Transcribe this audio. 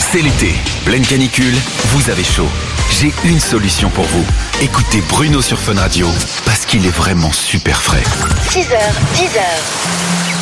C'est l'été, pleine canicule, vous avez chaud. J'ai une solution pour vous. Écoutez Bruno sur Fun Radio, parce qu'il est vraiment super frais. 6h, 10h.